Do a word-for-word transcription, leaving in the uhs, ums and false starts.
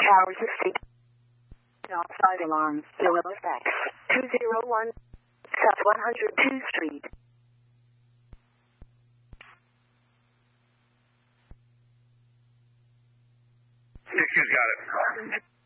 Towers Estate. Outside alarms still in effect. two oh one South one hundred two Street. Dixie's got it.